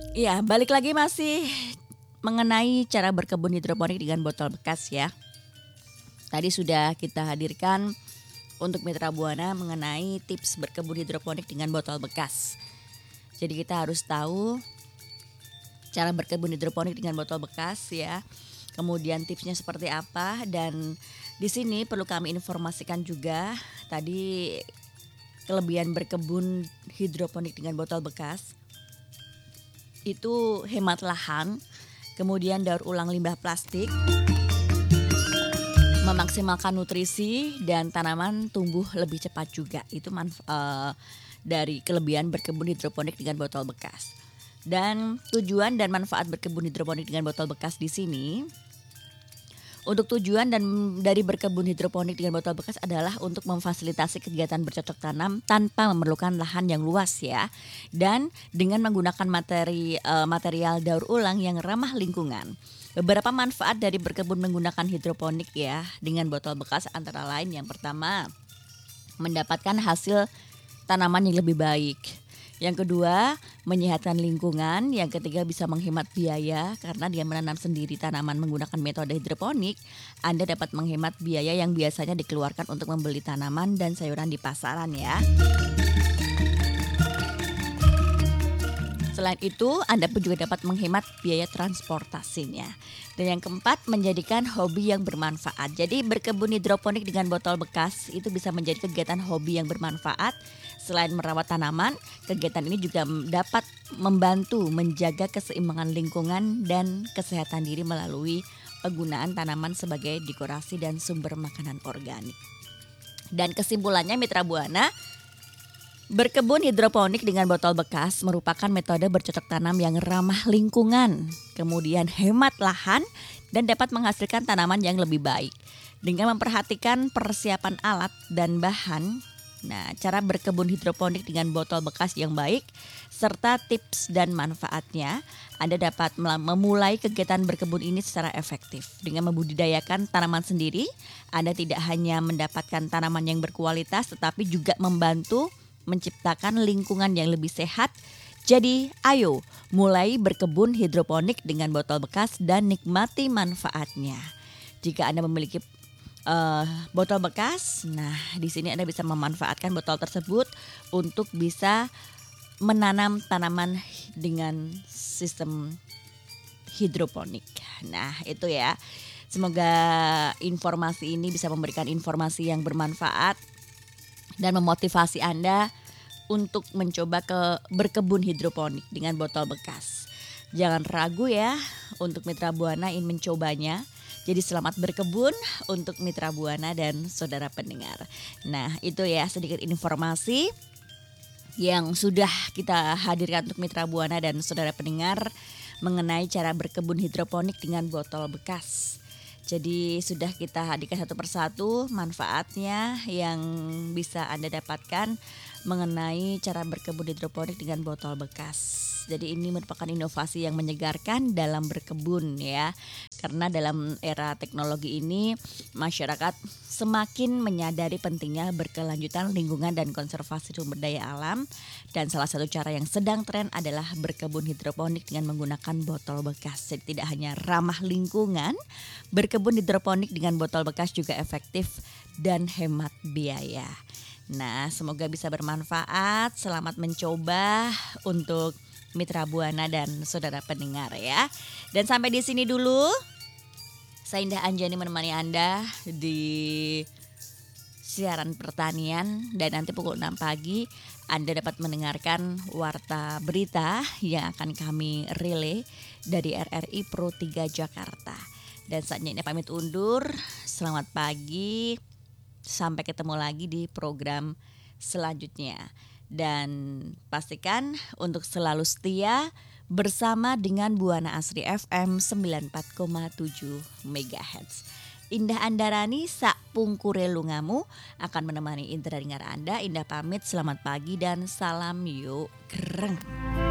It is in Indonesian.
Iya, balik lagi masih mengenai cara berkebun hidroponik dengan botol bekas ya. Tadi sudah kita hadirkan untuk Mitra Buana mengenai tips berkebun hidroponik dengan botol bekas. Jadi kita harus tahu cara berkebun hidroponik dengan botol bekas ya. Kemudian tipsnya seperti apa, dan di sini perlu kami informasikan juga tadi kelebihan berkebun hidroponik dengan botol bekas itu hemat lahan, kemudian daur ulang limbah plastik, memaksimalkan nutrisi dan tanaman tumbuh lebih cepat juga. Itu dari kelebihan berkebun hidroponik dengan botol bekas. Dan tujuan dan manfaat berkebun hidroponik dengan botol bekas di sini, untuk tujuan dan dari berkebun hidroponik dengan botol bekas adalah untuk memfasilitasi kegiatan bercocok tanam tanpa memerlukan lahan yang luas ya, dan dengan menggunakan material daur ulang yang ramah lingkungan. Beberapa manfaat dari berkebun menggunakan hidroponik ya dengan botol bekas antara lain, yang pertama, mendapatkan hasil tanaman yang lebih baik. Yang kedua, menyehatkan lingkungan. Yang ketiga, bisa menghemat biaya karena dia menanam sendiri tanaman menggunakan metode hidroponik. Anda dapat menghemat biaya yang biasanya dikeluarkan untuk membeli tanaman dan sayuran di pasaran ya. Selain itu, Anda pun juga dapat menghemat biaya transportasinya. Dan yang keempat, menjadikan hobi yang bermanfaat. Jadi berkebun hidroponik dengan botol bekas itu bisa menjadi kegiatan hobi yang bermanfaat. Selain merawat tanaman, kegiatan ini juga dapat membantu menjaga keseimbangan lingkungan dan kesehatan diri melalui penggunaan tanaman sebagai dekorasi dan sumber makanan organik. Dan kesimpulannya Mitra Buana, berkebun hidroponik dengan botol bekas merupakan metode bercocok tanam yang ramah lingkungan, kemudian hemat lahan dan dapat menghasilkan tanaman yang lebih baik. Dengan memperhatikan persiapan alat dan bahan, nah, cara berkebun hidroponik dengan botol bekas yang baik serta tips dan manfaatnya, Anda dapat memulai kegiatan berkebun ini secara efektif. Dengan membudidayakan tanaman sendiri, Anda tidak hanya mendapatkan tanaman yang berkualitas tetapi juga membantu menciptakan lingkungan yang lebih sehat. Jadi, ayo mulai berkebun hidroponik dengan botol bekas dan nikmati manfaatnya. Jika Anda memiliki botol bekas, nah di sini Anda bisa memanfaatkan botol tersebut untuk bisa menanam tanaman dengan sistem hidroponik. Nah itu ya, semoga informasi ini bisa memberikan informasi yang bermanfaat dan memotivasi Anda untuk mencoba berkebun hidroponik dengan botol bekas. Jangan ragu ya untuk Mitra Buana ingin mencobanya. Jadi selamat berkebun untuk Mitra Buana dan saudara pendengar. Nah itu ya sedikit informasi yang sudah kita hadirkan untuk Mitra Buana dan saudara pendengar mengenai cara berkebun hidroponik dengan botol bekas. Jadi sudah kita hadirkan satu persatu manfaatnya yang bisa Anda dapatkan mengenai cara berkebun hidroponik dengan botol bekas. Jadi ini merupakan inovasi yang menyegarkan dalam berkebun ya. Karena dalam era teknologi ini masyarakat semakin menyadari pentingnya berkelanjutan lingkungan dan konservasi sumber daya alam. Dan salah satu cara yang sedang tren adalah berkebun hidroponik dengan menggunakan botol bekas. Jadi tidak hanya ramah lingkungan, berkebun hidroponik dengan botol bekas juga efektif dan hemat biaya. Nah, semoga bisa bermanfaat. Selamat mencoba untuk Mitra Buana dan saudara pendengar ya. Dan sampai di sini dulu. Saya Indah Anjani menemani Anda di siaran pertanian, dan nanti pukul 6 pagi Anda dapat mendengarkan warta berita yang akan kami relay dari RRI Pro 3 Jakarta. Dan saatnya ini pamit undur. Selamat pagi. Sampai ketemu lagi di program selanjutnya. Dan pastikan untuk selalu setia bersama dengan Buana Asri FM 94,7 MHz. Indah Andarani sak pungkure lungamu akan menemani Indra dengar Anda. Indah pamit, selamat pagi dan salam yuk gereng.